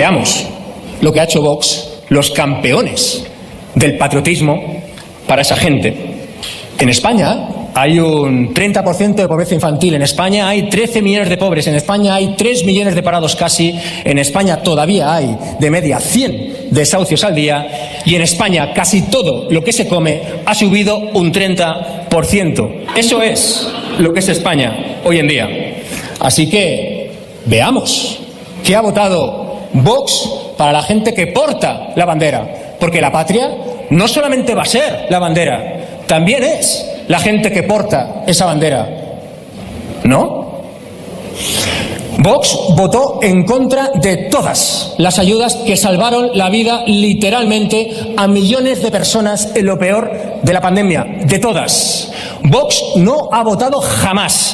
Veamos lo que ha hecho Vox, los campeones del patriotismo para esa gente. En España hay un 30% de pobreza infantil, en España hay 13 millones de pobres, en España hay 3 millones de parados casi, en España todavía hay de media 100 desahucios al día y en España casi todo lo que se come ha subido un 30%. Eso es lo que es España hoy en día. Así que veamos qué ha votado Vox para la gente que porta la bandera, porque la patria no solamente va a ser la bandera, también es la gente que porta esa bandera, ¿no? Vox votó en contra de todas las ayudas que salvaron la vida literalmente a millones de personas en lo peor de la pandemia, de todas. Vox no ha votado jamás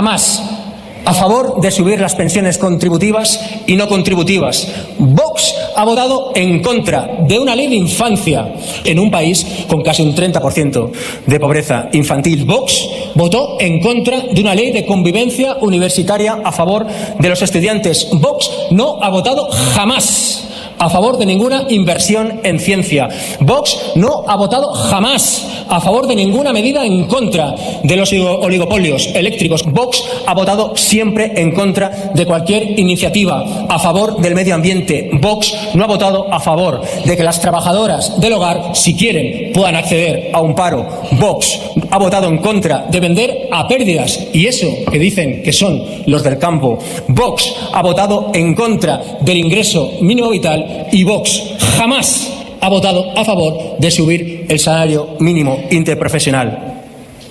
a favor de subir las pensiones contributivas y no contributivas. Vox ha votado en contra de una ley de infancia en un país con casi un 30% de pobreza infantil. Vox votó en contra de una ley de convivencia universitaria a favor de los estudiantes. Vox no ha votado jamás a favor de ninguna inversión en ciencia. Vox no ha votado jamás a favor de ninguna medida en contra de los oligopolios eléctricos. Vox ha votado siempre en contra de cualquier iniciativa a favor del medio ambiente. Vox no ha votado a favor de que las trabajadoras del hogar, si quieren, puedan acceder a un paro. Vox ha votado en contra de vender a pérdidas, y eso que dicen que son los del campo. Vox ha votado en contra del ingreso mínimo vital y Vox jamás ha votado a favor de subir el salario mínimo interprofesional.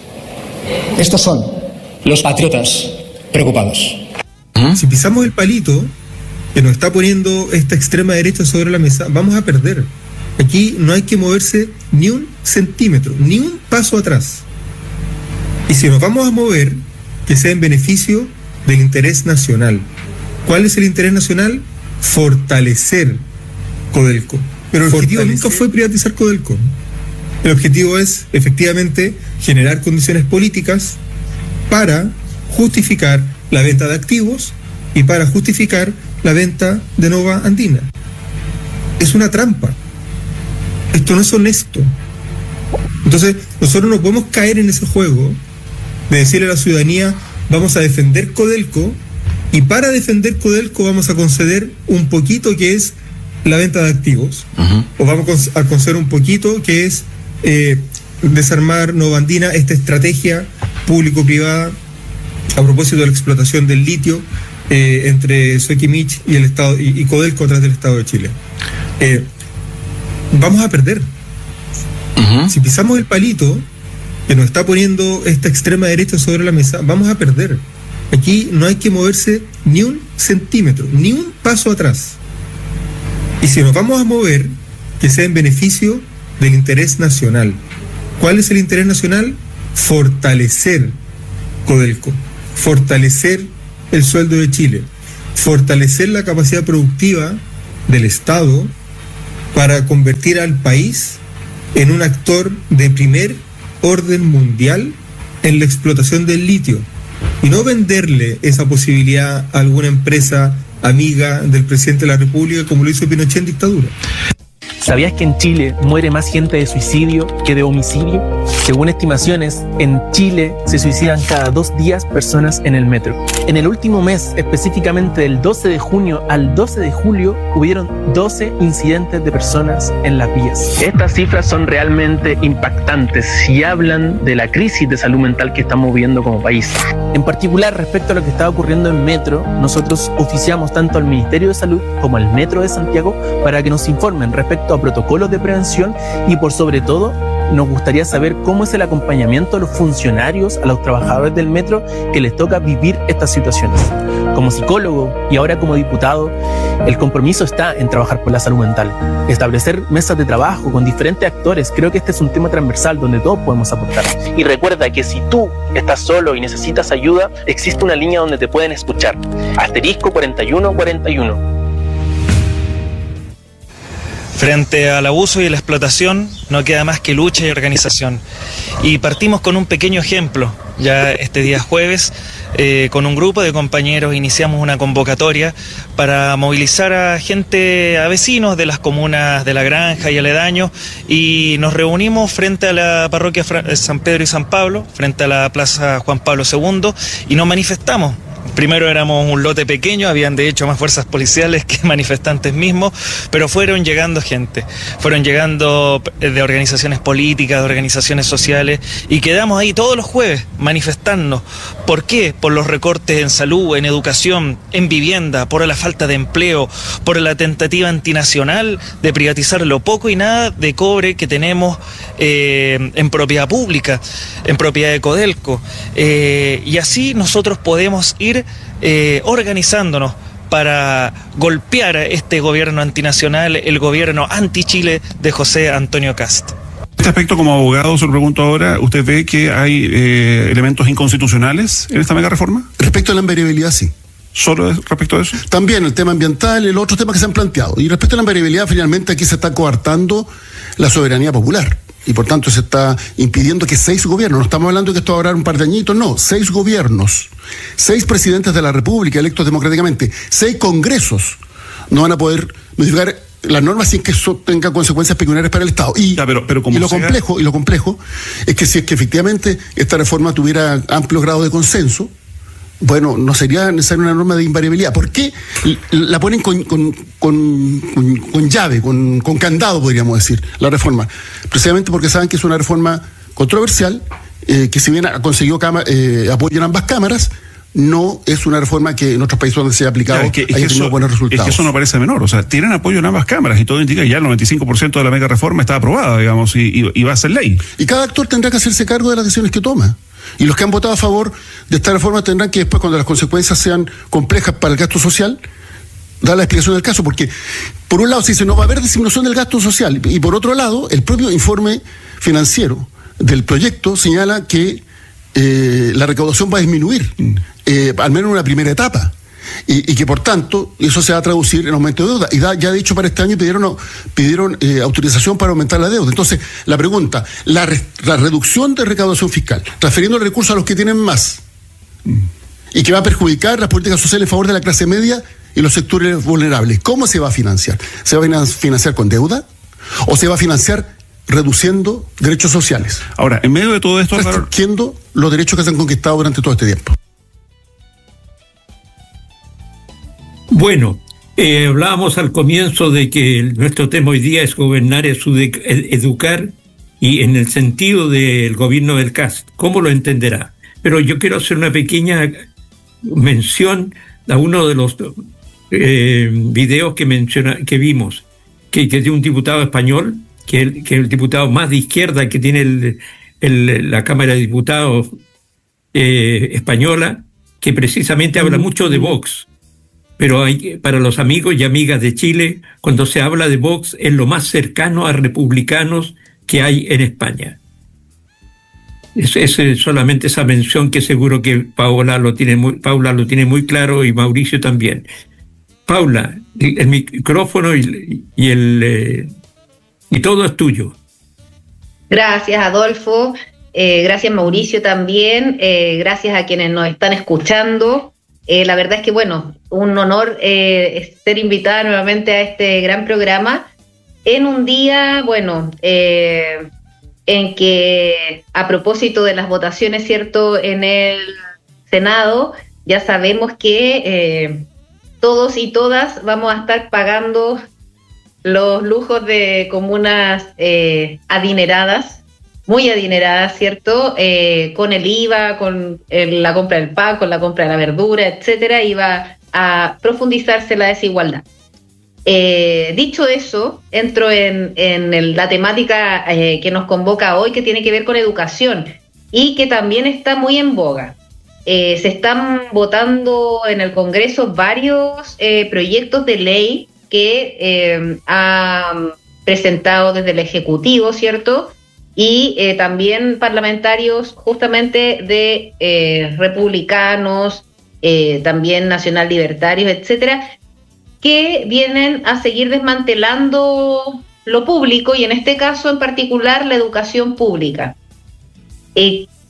Estos son los patriotas preocupados. Si pisamos el palito que nos está poniendo esta extrema derecha sobre la mesa, vamos a perder. Aquí no hay que moverse ni un centímetro, ni un paso atrás. Y si nos vamos a mover, que sea en beneficio del interés nacional. ¿Cuál es el interés nacional? Fortalecer Codelco. Pero el objetivo nunca fue privatizar Codelco. El objetivo es, efectivamente, generar condiciones políticas para justificar la venta de activos y para justificar la venta de Nova Andina. Es una trampa. Esto no es honesto. Entonces, nosotros no podemos caer en ese juego de decirle a la ciudadanía: vamos a defender Codelco, y para defender Codelco vamos a conceder un poquito que es la venta de activos, o vamos a conceder un poquito que es desarmar Nova Andina, esta estrategia público-privada a propósito de la explotación del litio entre Soquimich y el Estado y Codelco a través del Estado de Chile. Vamos a perder. Si pisamos el palito que nos está poniendo esta extrema derecha sobre la mesa, vamos a perder. Aquí no hay que moverse ni un centímetro, ni un paso atrás. Y si nos vamos a mover, que sea en beneficio del interés nacional. ¿Cuál es el interés nacional? Fortalecer Codelco, fortalecer el sueldo de Chile, fortalecer la capacidad productiva del Estado para convertir al país en un actor de primer orden mundial en la explotación del litio, y no venderle esa posibilidad a alguna empresa amiga del presidente de la República como lo hizo Pinochet en dictadura. ¿Sabías que en Chile muere más gente de suicidio que de homicidio? Según estimaciones, en Chile se suicidan cada 2 días personas en el metro. En el último mes, específicamente del 12 de junio al 12 de julio, hubieron 12 incidentes de personas en las vías. Estas cifras son realmente impactantes y hablan de la crisis de salud mental que estamos viviendo como país. En particular, respecto a lo que está ocurriendo en Metro, nosotros oficiamos tanto al Ministerio de Salud como al Metro de Santiago para que nos informen respecto a protocolos de prevención, y por sobre todo nos gustaría saber cómo es el acompañamiento a los funcionarios, a los trabajadores del metro que les toca vivir estas situaciones. Como psicólogo y ahora como diputado, el compromiso está en trabajar por la salud mental, establecer mesas de trabajo con diferentes actores. Creo que este es un tema transversal donde todos podemos aportar. Y recuerda que si tú estás solo y necesitas ayuda, existe una línea donde te pueden escuchar. *4141. Frente al abuso y la explotación no queda más que lucha y organización. Y partimos con un pequeño ejemplo, ya este día jueves, con un grupo de compañeros iniciamos una convocatoria para movilizar a gente, a vecinos de las comunas de La Granja y aledaños, y nos reunimos frente a la parroquia San Pedro y San Pablo, frente a la plaza Juan Pablo II, y nos manifestamos. Primero éramos un lote pequeño, habían de hecho más fuerzas policiales que manifestantes mismos, pero fueron llegando gente, fueron llegando de organizaciones políticas, de organizaciones sociales, y quedamos ahí todos los jueves manifestando. ¿Por qué? Por los recortes en salud, en educación, en vivienda, por la falta de empleo, por la tentativa antinacional de privatizar lo poco y nada de cobre que tenemos en propiedad pública, en propiedad de Codelco. Y así nosotros podemos ir organizándonos para golpear a este gobierno antinacional, el gobierno anti-Chile de José Antonio Kast. En este aspecto, como abogado, se lo pregunto ahora, ¿usted ve que hay elementos inconstitucionales en esta mega reforma? Respecto a la invariabilidad, sí. ¿Solo respecto a eso? También el tema ambiental y los otros temas que se han planteado. Y respecto a la invariabilidad, finalmente aquí se está coartando la soberanía popular. Y por tanto se está impidiendo que 6 gobiernos, no estamos hablando de que esto va a durar un par de añitos, no, 6 gobiernos, 6 presidentes de la República electos democráticamente, 6 congresos no van a poder modificar las normas sin que eso tenga consecuencias pecuniarias para el Estado. Y, ya, pero como lo complejo es que si es que efectivamente esta reforma tuviera amplio grado de consenso, bueno, no sería necesaria una norma de invariabilidad. ¿Por qué la ponen con llave, con candado, podríamos decir, la reforma? Precisamente porque saben que es una reforma controversial, que si bien ha conseguido apoyo en ambas cámaras, no es una reforma que en otros países donde se ha aplicado haya tenido buenos resultados. Es que eso no parece menor, o sea, tienen apoyo en ambas cámaras y todo indica que ya el 95% de la mega reforma está aprobada, digamos, y va a ser ley. Y cada actor tendrá que hacerse cargo de las decisiones que toma. Y los que han votado a favor de esta reforma tendrán que después, cuando las consecuencias sean complejas para el gasto social, dar la explicación del caso, porque por un lado se dice no va a haber disminución del gasto social, y por otro lado el propio informe financiero del proyecto señala que la recaudación va a disminuir, al menos en una primera etapa. Y que por tanto eso se va a traducir en aumento de deuda. Y ya de hecho para este año pidieron autorización para aumentar la deuda. Entonces la pregunta, la reducción de recaudación fiscal, transfiriendo el recurso a los que tienen más, y que va a perjudicar las políticas sociales en favor de la clase media y los sectores vulnerables, ¿cómo se va a financiar? ¿Se va a financiar con deuda? ¿O se va a financiar reduciendo derechos sociales? Ahora, en medio de todo esto, restringiendo los derechos que se han conquistado durante todo este tiempo. Bueno, hablábamos al comienzo de que nuestro tema hoy día es gobernar, es educar, y en el sentido del gobierno del Kast, ¿cómo lo entenderá? Pero yo quiero hacer una pequeña mención a uno de los videos que vimos, que es de un diputado español, que es el diputado más de izquierda que tiene la Cámara de Diputados española, que precisamente habla mucho de Vox. Pero para los amigos y amigas de Chile, cuando se habla de Vox, es lo más cercano a republicanos que hay en España. Es solamente esa mención que seguro que Paula lo tiene muy claro, y Mauricio también. Paula, el micrófono y todo es tuyo. Gracias, Adolfo. Gracias, Mauricio, también. Gracias a quienes nos están escuchando. La verdad es que, bueno, un honor ser invitada nuevamente a este gran programa en un día, bueno, en que a propósito de las votaciones, ¿cierto?, en el Senado, ya sabemos que todos y todas vamos a estar pagando los lujos de comunas adineradas, muy adineradas, ¿cierto? Con el IVA, con la compra del pan, con la compra de la verdura, etcétera, y va a profundizarse la desigualdad. Dicho eso, entro en la temática que nos convoca hoy, que tiene que ver con educación y que también está muy en boga. Se están votando en el Congreso varios proyectos de ley que han presentado desde el Ejecutivo, ¿cierto?, y también parlamentarios justamente de republicanos, también nacional libertarios, etcétera, que vienen a seguir desmantelando lo público, y en este caso en particular la educación pública.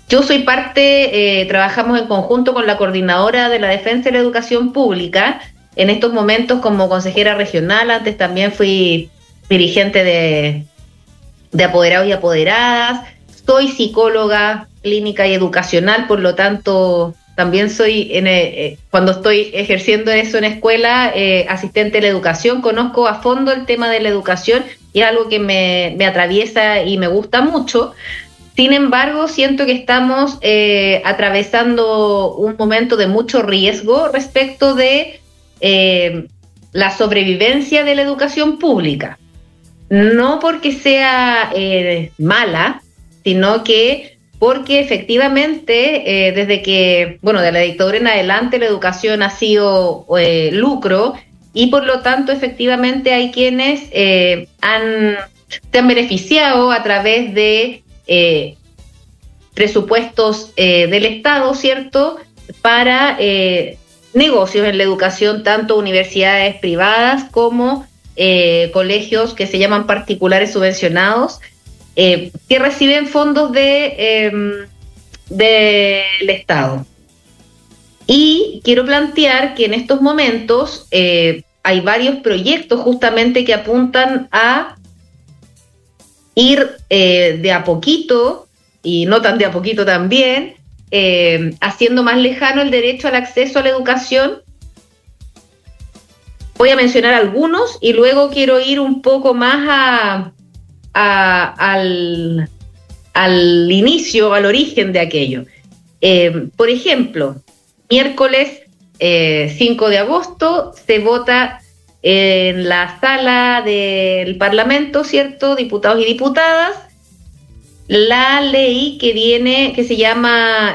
Yo soy parte, trabajamos en conjunto con la coordinadora de la defensa de la educación pública, en estos momentos como consejera regional, antes también fui dirigente de apoderados y apoderadas, soy psicóloga clínica y educacional, por lo tanto también soy, cuando estoy ejerciendo eso en escuela, asistente de la educación, conozco a fondo el tema de la educación y es algo que me atraviesa y me gusta mucho. Sin embargo, siento que estamos atravesando un momento de mucho riesgo respecto de la sobrevivencia de la educación pública. No porque sea mala, sino que porque efectivamente desde que, de la dictadura en adelante la educación ha sido lucro y por lo tanto efectivamente hay quienes se han beneficiado a través de presupuestos del Estado, ¿cierto?, para negocios en la educación, tanto universidades privadas como colegios que se llaman particulares subvencionados, que reciben fondos del Estado. Y quiero plantear que en estos momentos hay varios proyectos justamente que apuntan a ir de a poquito, y no tan de a poquito también, haciendo más lejano el derecho al acceso a la educación. Voy a mencionar algunos y luego quiero ir un poco más al inicio, al origen de aquello. Por ejemplo, miércoles 5 de agosto se vota en la sala del Parlamento, ¿cierto?, diputados y diputadas, la ley que se llama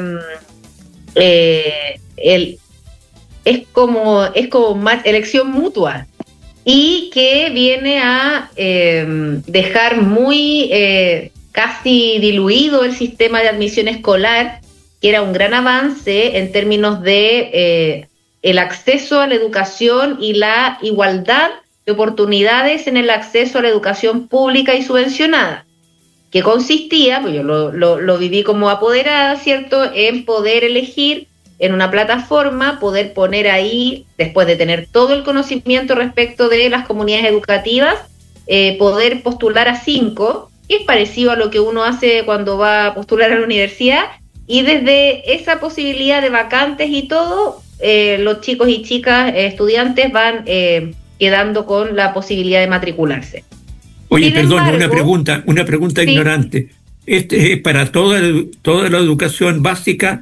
es como elección mutua y que viene a dejar muy casi diluido el sistema de admisión escolar, que era un gran avance en términos de el acceso a la educación y la igualdad de oportunidades en el acceso a la educación pública y subvencionada, que consistía, pues yo lo viví como apoderada, ¿cierto?, en poder elegir en una plataforma, poder poner ahí, después de tener todo el conocimiento respecto de las comunidades educativas, poder postular a 5, que es parecido a lo que uno hace cuando va a postular a la universidad, y desde esa posibilidad de vacantes y todo, los chicos y chicas estudiantes van quedando con la posibilidad de matricularse. Oye, perdón, una pregunta sí, ignorante. ¿Este es para toda la educación básica?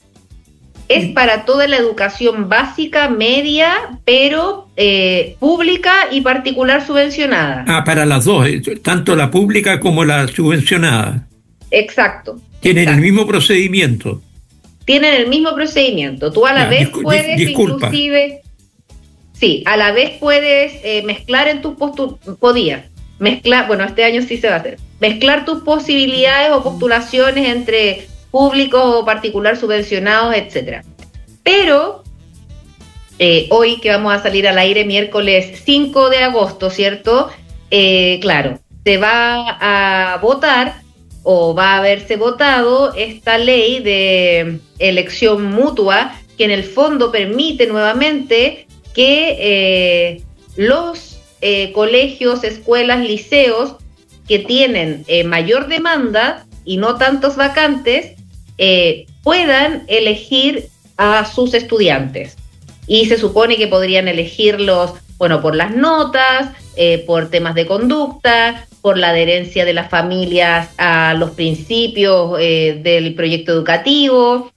Es para toda la educación básica, media, pero pública y particular subvencionada. Ah, para las dos, tanto la pública como la subvencionada. Exacto. ¿Tienen el mismo procedimiento? Tienen el mismo procedimiento. Tú a la vez puedes, inclusive... Sí, a la vez puedes mezclar en tus podías. Mezclar, bueno, este año sí se va a hacer. Mezclar tus posibilidades o postulaciones entre públicos o particular subvencionados, etcétera. Pero hoy que vamos a salir al aire miércoles 5 de agosto, ¿cierto? Claro, se va a votar o va a haberse votado esta ley de elección mutua que en el fondo permite nuevamente que los colegios, escuelas, liceos que tienen mayor demanda y no tantos vacantes puedan elegir a sus estudiantes. Y se supone que podrían elegirlos, por las notas, por temas de conducta, por la adherencia de las familias a los principios del proyecto educativo.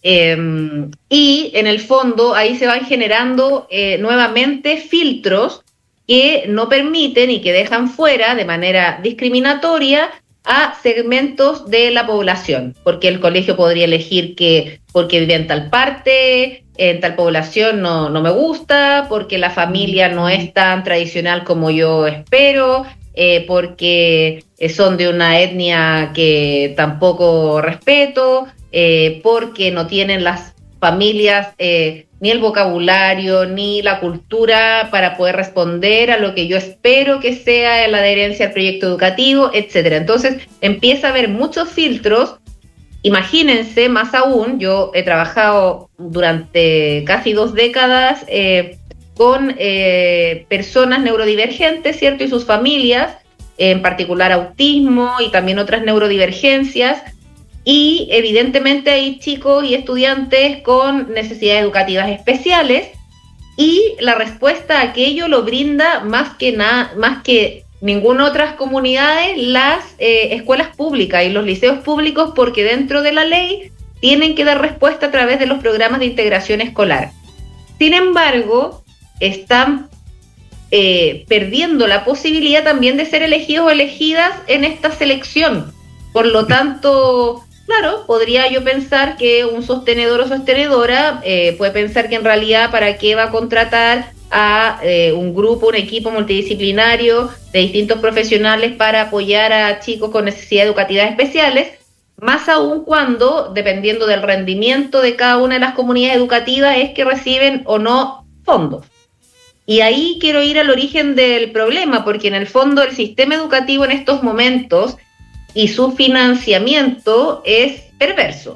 Y en el fondo ahí se van generando nuevamente filtros que no permiten y que dejan fuera de manera discriminatoria a segmentos de la población, porque el colegio podría elegir que porque vive en tal parte, en tal población no me gusta, porque la familia no es tan tradicional como yo espero, porque son de una etnia que tampoco respeto, porque no tienen las familias ni el vocabulario ni la cultura para poder responder a lo que yo espero que sea la adherencia al proyecto educativo, etcétera. Entonces empieza a haber muchos filtros Imagínense, más aún, yo he trabajado durante casi 2 décadas con personas neurodivergentes, ¿cierto? Y sus familias, en particular autismo y también otras neurodivergencias. Y evidentemente hay chicos y estudiantes con necesidades educativas especiales, y la respuesta a aquello lo brinda más que ninguna otras comunidades las escuelas públicas y los liceos públicos, porque dentro de la ley tienen que dar respuesta a través de los programas de integración escolar. Sin embargo, están perdiendo la posibilidad también de ser elegidos o elegidas en esta selección. Por lo tanto, claro, podría yo pensar que un sostenedor o sostenedora puede pensar que en realidad para qué va a contratar a un grupo, un equipo multidisciplinario de distintos profesionales para apoyar a chicos con necesidades educativas especiales, más aún cuando, dependiendo del rendimiento de cada una de las comunidades educativas, es que reciben o no fondos. Y ahí quiero ir al origen del problema, porque en el fondo el sistema educativo en estos momentos y su financiamiento es perverso.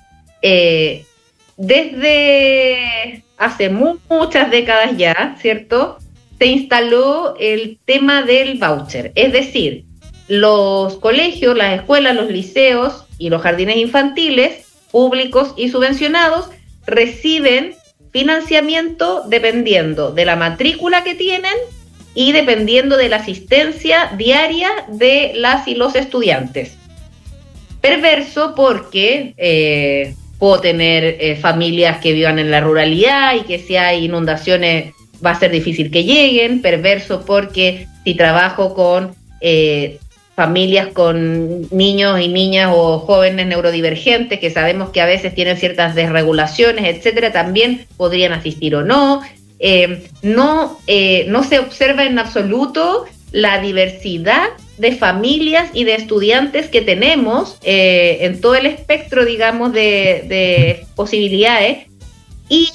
Desde hace muchas décadas ya, ¿cierto?, se instaló el tema del voucher. Es decir, los colegios, las escuelas, los liceos y los jardines infantiles, públicos y subvencionados, reciben financiamiento dependiendo de la matrícula que tienen y dependiendo de la asistencia diaria de las y los estudiantes. Perverso porque puedo tener familias que vivan en la ruralidad y que si hay inundaciones va a ser difícil que lleguen. Perverso porque si trabajo con familias con niños y niñas o jóvenes neurodivergentes, que sabemos que a veces tienen ciertas desregulaciones, etcétera, también podrían asistir o no. No se observa en absoluto la diversidad de familias y de estudiantes que tenemos en todo el espectro, digamos, de posibilidades, y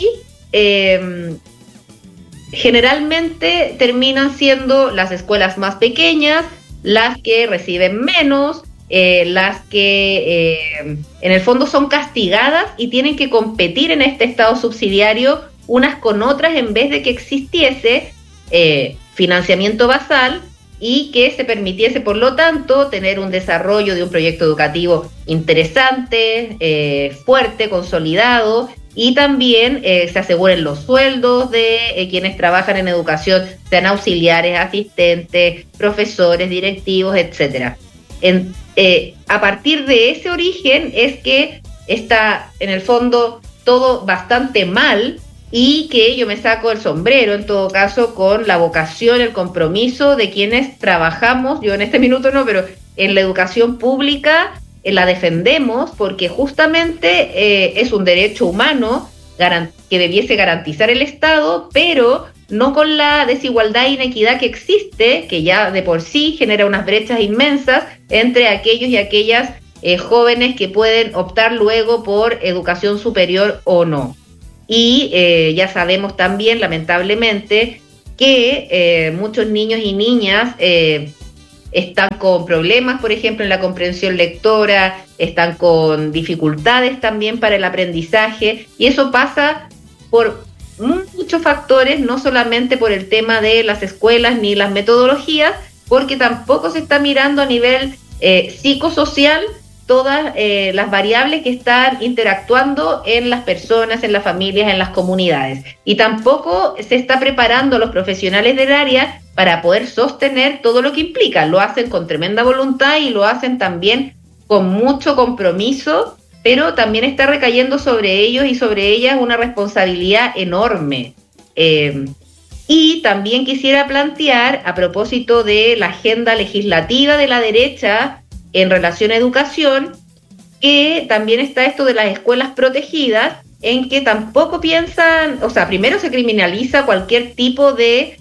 generalmente terminan siendo las escuelas más pequeñas las que reciben menos, las que en el fondo son castigadas y tienen que competir en este estado subsidiario unas con otras, en vez de que existiese financiamiento basal y que se permitiese, por lo tanto, tener un desarrollo de un proyecto educativo interesante, fuerte, consolidado, y también se aseguren los sueldos de quienes trabajan en educación, sean auxiliares, asistentes, profesores, directivos, etcétera. A partir de ese origen es que está, en el fondo, todo bastante mal, y que yo me saco el sombrero, en todo caso, con la vocación, el compromiso de quienes trabajamos, yo en este minuto no, pero en la educación pública la defendemos, porque justamente es un derecho humano que debiese garantizar el Estado, pero no con la desigualdad e inequidad que existe, que ya de por sí genera unas brechas inmensas entre aquellos y aquellas jóvenes que pueden optar luego por educación superior o no. Y ya sabemos también, lamentablemente, que muchos niños y niñas están con problemas, por ejemplo, en la comprensión lectora, están con dificultades también para el aprendizaje, y eso pasa por muchos factores, no solamente por el tema de las escuelas ni las metodologías, porque tampoco se está mirando a nivel psicosocial todas las variables que están interactuando en las personas, en las familias, en las comunidades. Y tampoco se está preparando a los profesionales del área para poder sostener todo lo que implica. Lo hacen con tremenda voluntad y lo hacen también con mucho compromiso, pero también está recayendo sobre ellos y sobre ellas una responsabilidad enorme. Y también quisiera plantear, a propósito de la agenda legislativa de la derecha en relación a educación, que también está esto de las escuelas protegidas, en que tampoco piensan, o sea, primero se criminaliza cualquier tipo de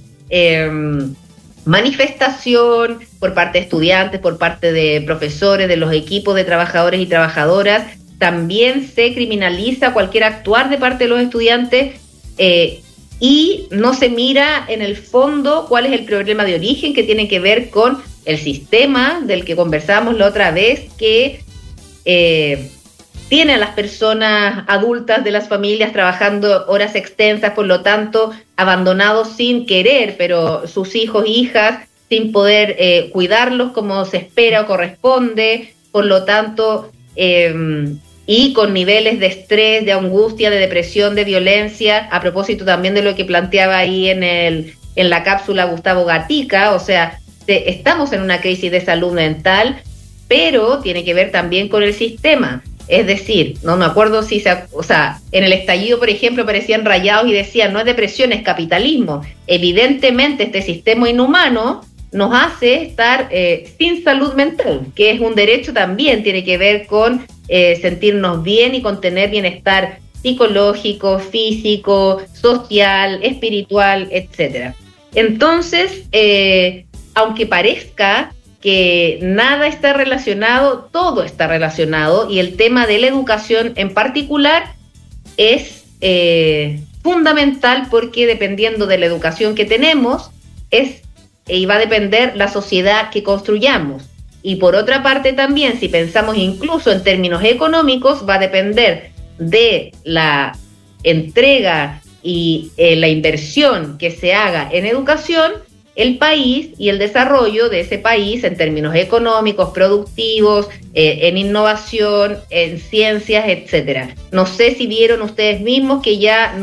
manifestación por parte de estudiantes, por parte de profesores, de los equipos de trabajadores y trabajadoras. También se criminaliza cualquier actuar de parte de los estudiantes, y no se mira en el fondo cuál es el problema de origen, que tiene que ver con el sistema del que conversábamos la otra vez, que tiene a las personas adultas de las familias trabajando horas extensas, por lo tanto, abandonados sin querer, pero sus hijos e hijas sin poder cuidarlos como se espera o corresponde, por lo tanto, y con niveles de estrés, de angustia, de depresión, de violencia, a propósito también de lo que planteaba ahí en la cápsula Gustavo Gatica, o sea, estamos en una crisis de salud mental, pero tiene que ver también con el sistema. Es decir, no me acuerdo si en el estallido, por ejemplo, aparecían rayados y decían, no es depresión, es capitalismo. Evidentemente este sistema inhumano nos hace estar sin salud mental, que es un derecho también, tiene que ver con sentirnos bien y con tener bienestar psicológico, físico, social, espiritual, etcétera. Entonces, aunque parezca que nada está relacionado, todo está relacionado, y el tema de la educación en particular es fundamental, porque dependiendo de la educación que tenemos y va a depender la sociedad que construyamos. Y por otra parte también, si pensamos incluso en términos económicos, va a depender de la entrega y la inversión que se haga en educación, el país y el desarrollo de ese país en términos económicos, productivos, en innovación, en ciencias, etcétera. No sé si vieron ustedes mismos que ya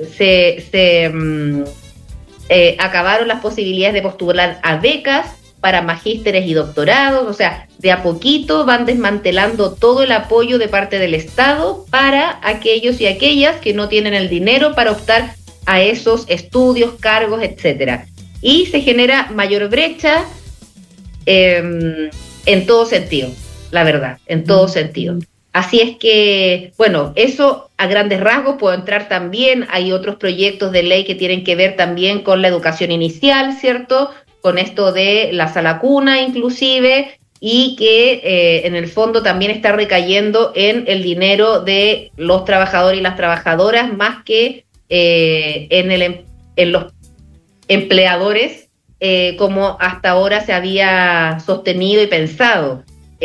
acabaron las posibilidades de postular a becas para magísteres y doctorados, o sea, de a poquito van desmantelando todo el apoyo de parte del Estado para aquellos y aquellas que no tienen el dinero para optar a esos estudios, cargos, etcétera. Y se genera mayor brecha en todo sentido, la verdad, en todo sentido. Así es que, bueno, eso a grandes rasgos. Puedo entrar también, hay otros proyectos de ley que tienen que ver también con la educación inicial, ¿cierto?, con esto de la sala cuna inclusive, y que en el fondo también está recayendo en el dinero de los trabajadores y las trabajadoras, más que en los empleadores, como hasta ahora se había sostenido y pensado.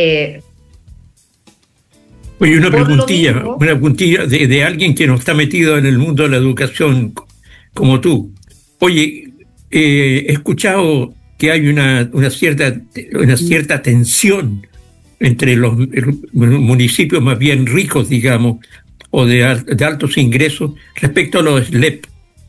Oye, una preguntilla de alguien que no está metido en el mundo de la educación como tú. Oye, he escuchado que hay una cierta tensión entre los municipios más bien ricos, digamos, o de altos ingresos respecto a los SLEP.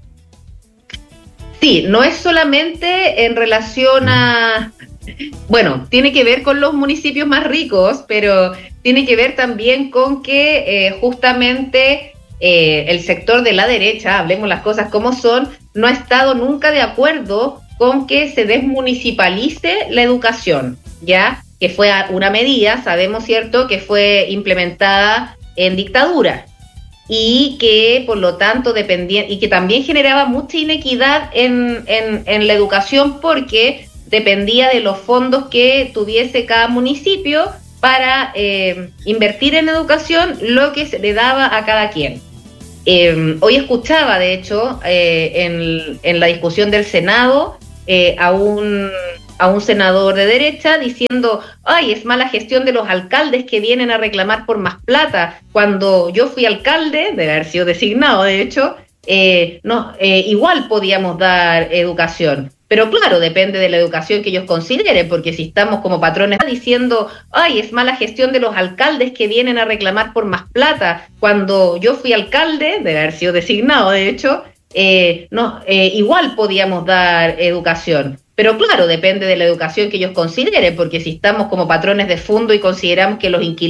Sí, no es solamente en relación a... Bueno, tiene que ver con los municipios más ricos, pero tiene que ver también con que justamente el sector de la derecha, hablemos las cosas como son, no ha estado nunca de acuerdo con que se desmunicipalice la educación, ¿ya? Que fue una medida, sabemos, ¿cierto?, que fue implementada en dictadura y que, por lo tanto, dependía, y que también generaba mucha inequidad en la educación, porque dependía de los fondos que tuviese cada municipio para invertir en educación, lo que se le daba a cada quien. Hoy escuchaba, de hecho, en la discusión del Senado, a un senador de derecha diciendo, ay, es mala gestión de los alcaldes que vienen a reclamar por más plata. Cuando yo fui alcalde, debe haber sido designado, de hecho, igual podíamos dar educación. Pero claro, depende de la educación que ellos consideren, porque si estamos como patrones diciendo, ay, es mala gestión de los alcaldes que vienen a reclamar por más plata, cuando yo fui alcalde, debe haber sido designado, de hecho, igual podíamos dar educación. Pero claro, depende de la educación que ellos consideren, porque si estamos como patrones de fondo y consideramos que los inquilinos